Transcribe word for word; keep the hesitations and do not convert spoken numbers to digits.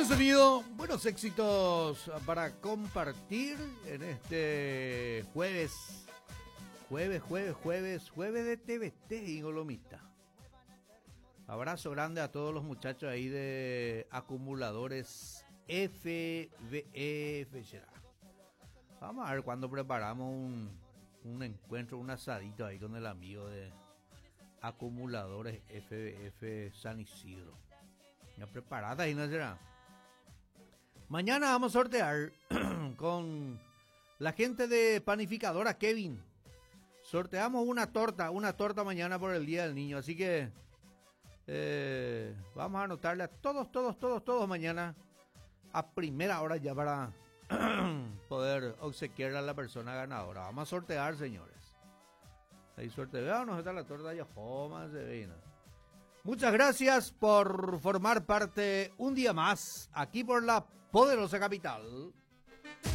Buen sonido, buenos éxitos para compartir en este jueves. Jueves, jueves, jueves, jueves de T V T y Golomita. Abrazo grande a todos los muchachos ahí de acumuladores F B F. Vamos a ver cuándo preparamos un, un encuentro, un asadito ahí con el amigo de acumuladores F B F San Isidro. Ya preparada ahí, ¿no será? Mañana vamos a sortear con la gente de Panificadora Kevin. Sorteamos una torta, una torta mañana por el Día del Niño. Así que eh, vamos a anotarle a todos, todos, todos, todos mañana a primera hora ya para poder obsequiar a la persona ganadora. Vamos a sortear, señores. Ahí sorteamos, está la torta ya, jomas de vino. Muchas gracias por formar parte un día más aquí por la poderosa capital.